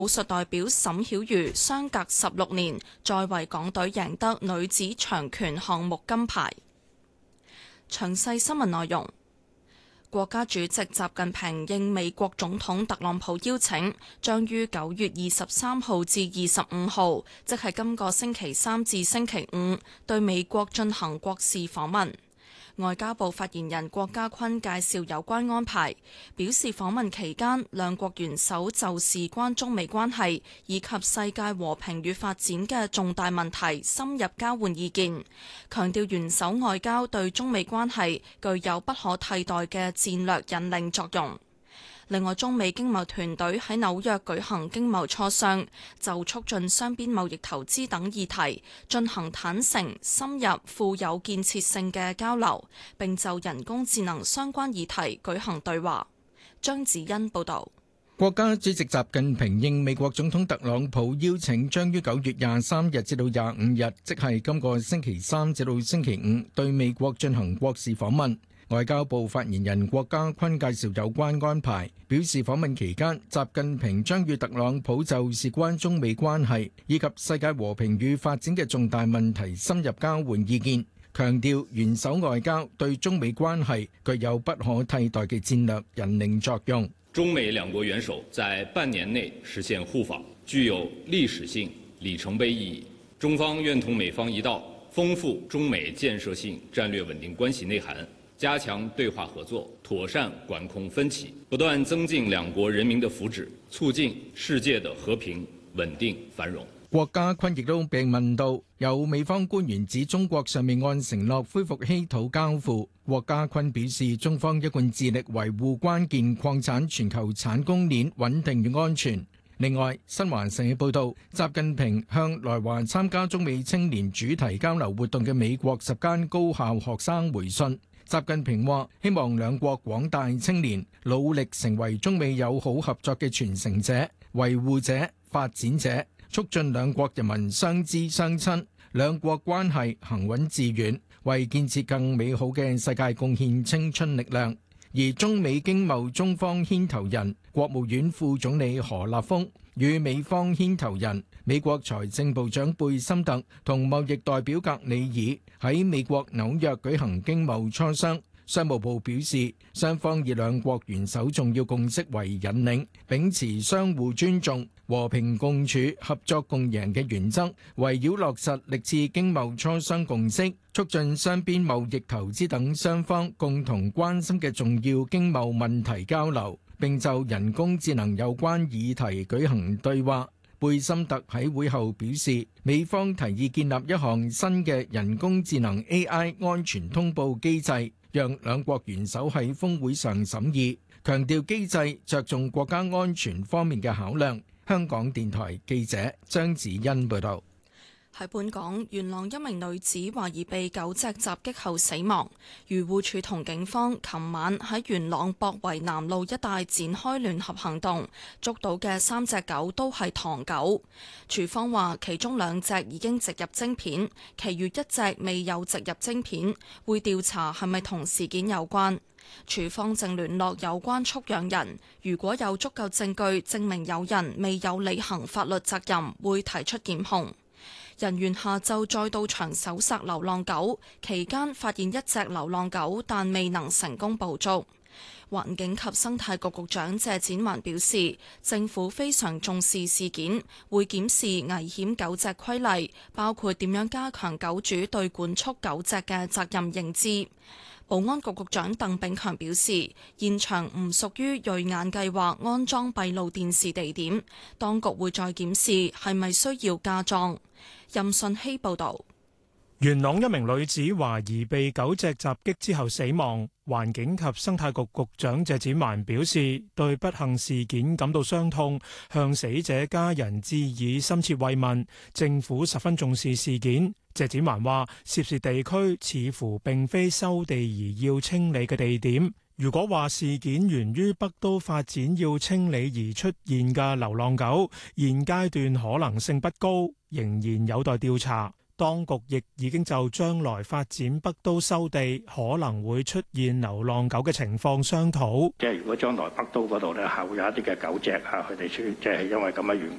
武術代表沈曉瑜相隔16年再為港隊贏得女子長拳項目金牌。詳細新聞內容。國家主席習近平應美國總統特朗普邀請，將於9月23號至25號，即係今個星期三至星期五，對美國進行國事訪問。外交部發言人郭家坤介紹有關安排，表示訪問期間，兩國元首就事關中美關係以及世界和平與發展嘅重大問題深入交換意見，強調元首外交對中美關係具有不可替代嘅戰略引領作用。另外，中美經貿團隊喺紐約舉行經貿磋商，就促進雙邊貿易、投資等議題進行坦誠、深入、富有建設性嘅交流，並就人工智能相關議題舉行對話。張子欣報導。 國家主席習近平應美國總統特朗普邀請，將於9月23日至到25日，即係今個星期三至到星期五，對美國進行國事訪問。外交部發言人郭家坤介紹有關安排，表示訪問期間，習近平將與特朗普就事關中美關係以及世界和平與發展嘅重大問題深入交換意見，強調元首外交對中美關係具有不可替代嘅戰略引領作用。 中美兩國元首在半年內實現互訪，具有歷史性里程碑意義。中方願同美方一道，豐富中美建設性戰略穩定關係內涵，加強對話合作，妥善管控分歧，不斷增進兩國人民的福祉，促進世界的和平、穩定、繁榮。 郭家坤亦都被問到，有美方官員指中國尚未按承諾恢復稀土交付。郭家坤表示，中方一貫致力維護關鍵礦產全球產供鏈穩定與安全。另外，新華社報道，習近平向來華參加中美青年主題交流活動嘅美國10間高校學生回信。習近平話：希望兩國廣大青年努力成為中美友好合作嘅傳承者、維護者、發展者，促進兩國人民相知相親，兩國關係行穩致遠，為建設更美好嘅世界貢獻青春力量。而中美經貿中方牽頭人、國務院副總理何立峰與美方牽頭人、美國財政部長貝森特同貿易代表格里爾喺美國紐約舉行經貿磋商。商務部表示，雙方以兩國元首重要共識為引領，秉持相互尊重、和平共處、合作共贏嘅原則，圍繞落實歷次經貿磋商共識，促進雙邊貿易、投資等雙方共同關心嘅重要經貿問題交流，並就人工智能有關議題舉行對話。貝森特喺會後表示，美方提議建立一項新嘅人工智能 AI 安全通報機制，讓兩國元首喺峰會上審議，強調機制着重國家安全方面嘅考量。香港電台記者張子欣報道。 喺本港，元朗一名女子懷疑被狗隻襲擊後死亡。漁護署同警方琴晚喺元朗博圍南路一帶展開聯合行動，捉到嘅3隻狗都係唐狗。署方話，其中2隻已經植入晶片，其餘1隻未有植入晶片，會調查係咪同事件有關。署方正聯絡有關畜養人，如果有足夠證據證明有人未有履行法律責任，會提出檢控。人員下晝再到場搜索流浪狗，期間發現1隻流浪狗，但未能成功捕捉。環境及生態局局長謝展寰表示，政府非常重視事件，會檢視危險狗隻規例，包括點樣加強狗主對管束狗隻嘅責任認知。保安局局長鄧炳強表示，現場唔屬於銳眼計劃安裝閉路電視地點，當局會再檢視係咪需要加裝。任信希報導。 元朗一名女子懷疑被狗隻襲擊之後死亡，環境及生態局局長謝展寰表示，對不幸事件感到傷痛，向死者家人致以深切慰問，政府十分重視事件。謝展寰話，涉事地區似乎並非收地而要清理嘅地點，如果話事件源於北都發展要清理而出現嘅流浪狗，現階段可能性不高，仍然有待調查。 當局亦已經就將來發展北都收地可能會出現流浪狗嘅情況商討。 即係如果將來北都嗰度咧係會有一啲嘅狗隻啊，佢哋即係因為咁嘅緣